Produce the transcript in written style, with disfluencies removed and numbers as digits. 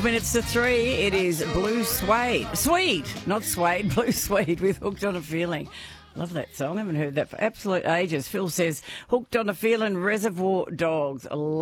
12 minutes to 3. It is Blue Suede. Swede, not Suede, Blue Suede with Hooked on a Feeling. Love that song. I haven't heard that for absolute ages. Phil says, Hooked on a Feeling, Reservoir Dogs.